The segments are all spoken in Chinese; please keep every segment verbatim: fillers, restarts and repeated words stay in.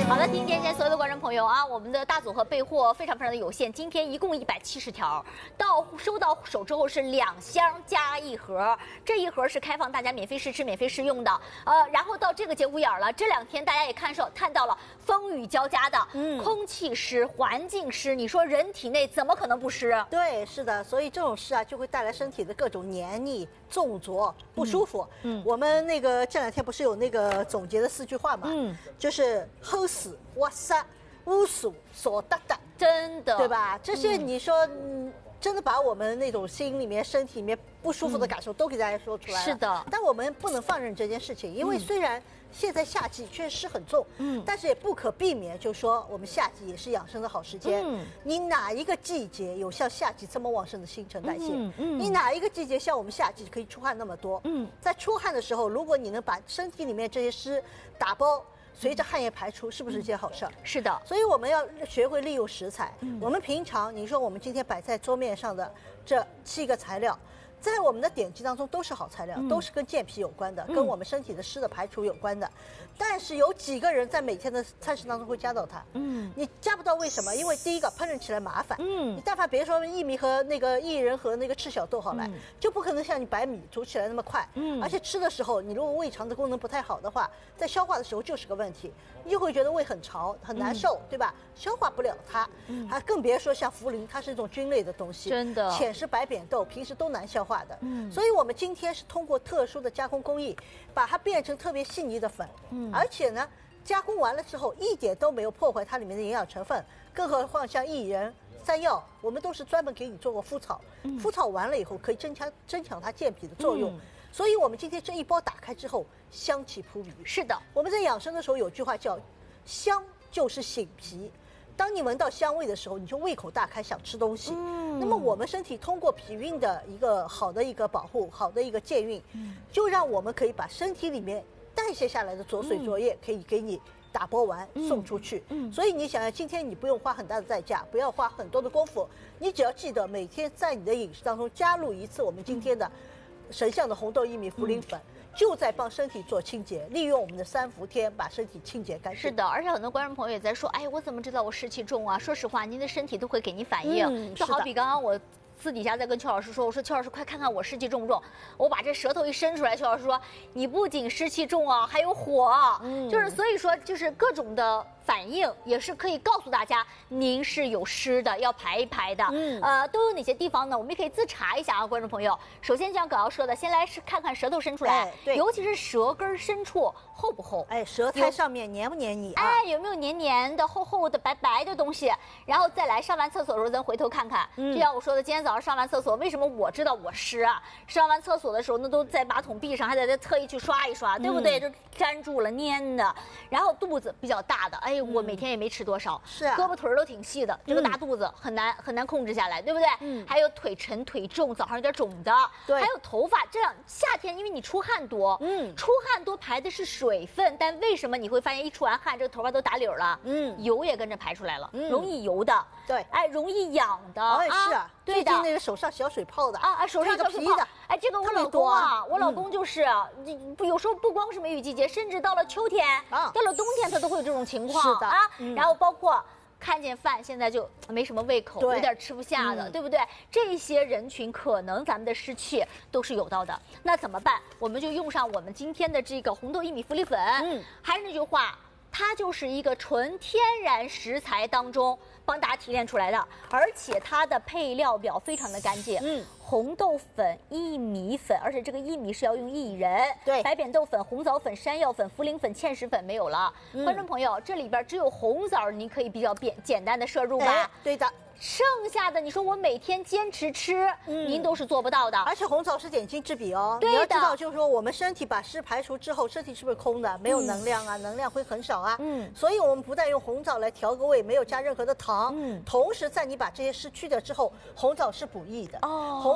好的，今天所有的观众朋友啊，我们的大组合备货非常非常的有限，今天一共一百七十条，到收到手之后是两箱加一盒，这一盒是开放大家免费试吃、免费试用的。呃，然后到这个节骨眼了，这两天大家也看受看到了风雨交加的，嗯，空气湿、环境湿，你说人体内怎么可能不湿啊？ 对，是的，所以这种湿啊就会带来身体的各种黏腻、重浊、不舒服。嗯，嗯我们那个这两天不是有那个总结的四句话嘛？嗯，就是齁死、哇塞、乌鼠、所得的， 真的， 对吧？这些你说，嗯，真的把我们那种心里面、身体里面不舒服的感受都给大家说出来了。 是的， 但我们不能放任这件事情，因为虽然现在夏季确实湿很重，嗯，但是也不可避免，就说我们夏季也是养生的好时间。嗯，你哪一个季节有像夏季这么旺盛的新陈代谢？嗯嗯，你哪一个季节像我们夏季可以出汗那么多？嗯，在出汗的时候，如果你能把身体里面这些湿打包。随着汗液排出，是不是一件好事儿？ 是的， 所以我们要学会利用食材。嗯、我们平常，你说我们今天摆在桌面上的这七个材料，在我们的典籍当中都是好材料，嗯、都是跟健脾有关的，嗯、跟我们身体的湿的排除有关的。但是有几个人在每天的餐食当中会加到它？嗯，你加不到，为什么？因为第一个烹饪起来麻烦。嗯，你但凡别说薏米和那个薏仁和那个赤小豆好了，嗯、就不可能像你白米煮起来那么快。嗯，而且吃的时候，你如果胃肠的功能不太好的话，在消化的时候就是个问题，你就会觉得胃很潮很难受，嗯、对吧？消化不了它。嗯，还更别说像茯苓，它是一种菌类的东西， 真的。 浅是白扁豆，平时都难消化的。嗯，所以我们今天是通过特殊的加工工艺，把它变成特别细腻的粉。嗯，而且呢，加工完了之后一点都没有破坏它里面的营养成分，更何况像薏仁、山药，我们都是专门给你做过麸炒，嗯、麸炒完了以后可以增强增强它健脾的作用。嗯、所以我们今天这一包打开之后，香气扑鼻。 是的， 我们在养生的时候有句话叫“香就是醒脾”。当你闻到香味的时候，你就胃口大开，想吃东西。嗯，那么我们身体通过脾运的一个好的一个保护，好的一个健运，嗯、就让我们可以把身体里面代谢下来的浊水浊液可以给你打包完、嗯、送出去。嗯，所以你想想，今天你不用花很大的代价，不要花很多的功夫，你只要记得每天在你的饮食当中加入一次我们今天的神象的红豆薏米茯苓粉。嗯，就在帮身体做清洁，利用我们的三伏天把身体清洁干净。 是的，而且很多观众朋友也在说，哎，我怎么知道我湿气重啊？说实话，您的身体都会给您反应。嗯、就好比刚刚我私底下在跟邱老师说，我说邱老师快看看我湿气重不重？我把这舌头一伸出来，邱老师说你不仅湿气重啊，还有火。嗯，就是所以说就是各种的反应也是可以告诉大家，您是有湿的，要排一排的。嗯，呃，都有哪些地方呢？我们也可以自查一下啊，观众朋友。首先像葛瑶说的，先来是看看舌头伸出来， 对， 尤其是舌根深处厚不厚？ 哎，舌苔上面黏不黏你？ 哎，有没有黏黏的、厚厚的、白白的东西？然后再来上完厕所的时候，咱回头看看。嗯，就像我说的，今天早上上完厕所，为什么我知道我湿啊？上完厕所的时候，那都在马桶壁上，还得再特意去刷一刷，对不对？就粘住了，粘的。然后肚子比较大的，哎，我每天也没吃多少， 是啊， 胳膊腿都挺细的，这个大肚子很难很难控制下来，对不对？嗯，还有腿沉腿重，早上有点肿的， 对， 还有头发，这样夏天因为你出汗多，嗯，出汗多排的是水分，但为什么你会发现一出完汗，这个头发都打绺了？嗯，油也跟着排出来了，嗯、容易油的， 对， 哎，容易痒的， 哦，是啊， 对的， 那个手上小水泡的啊啊，手上小水泡的，哎，这个我老公啊，我老公就是，不有时候不光是梅雨季节，甚至到了秋天，啊，到了冬天他都会有这种情况， 是的啊，然后包括。看见饭现在就没什么胃口，有点吃不下的，嗯、对不对？这些人群可能咱们的湿气都是有到的，那怎么办？我们就用上我们今天的这个红豆薏米茯苓粉。嗯，还是那句话，它就是一个纯天然食材当中帮大家提炼出来的，而且它的配料表非常的干净。嗯。红豆粉、薏米粉，而且这个薏米是要用薏仁， 对， 白扁豆粉、红枣粉、山药粉、茯苓粉、芡实粉没有了。嗯、观众朋友，这里边只有红枣，您可以比较简简单的摄入吧？ 哎、对的。 剩下的你说我每天坚持吃，嗯、您都是做不到的。 而且红枣是点睛之笔哦， 对的。 你要知道，就是说我们身体把湿排除之后，身体是不是空的，没有能量啊，嗯、能量会很少啊。嗯。所以我们不但用红枣来调个味，没有加任何的糖，嗯，同时在你把这些湿去掉之后，红枣是补益的。哦。红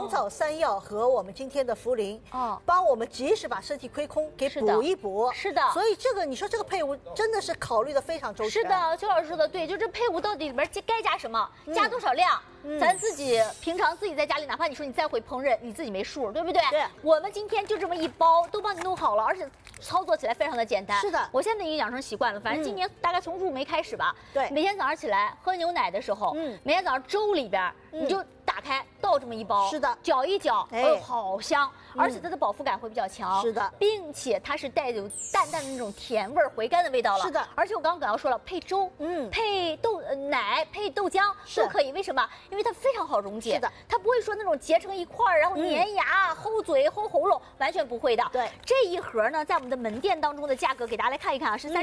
虫草山药和我们今天的茯苓， 哦， 帮我们及时把身体亏空给补一补。 是的， 所以这个你说这个配伍真的是考虑的非常周全。 是的，邱老师说的对，就这配伍到底里边该加什么，加多少量。嗯、咱自己平常自己在家里，哪怕你说你再会烹饪，你自己没数，对不对？ 对。 我们今天就这么一包，都帮你弄好了，而且操作起来非常的简单。 是的， 我现在已经养成习惯了，反正今年大概从入梅开始吧。 对、嗯。 每天早上起来喝牛奶的时候，嗯，每天早上粥里边、嗯、你就打开倒这么一包， 是的， 搅一搅，哎呦，好香， 嗯、 而且它的饱腹感会比较强。 是的， 并且它是带有淡淡的那种甜味儿、回甘的味道了。 是的， 而且我刚刚刚要说了，配粥，嗯，配豆、呃、奶，配豆浆都可以。为什么？因为它非常好溶。 是的， 它不会说那种结成一块儿，然后粘牙、齁嘴、齁喉咙，完全不会的。 对， 这一盒呢，在我们的门店当中的价格，给大家来看一看啊，是三。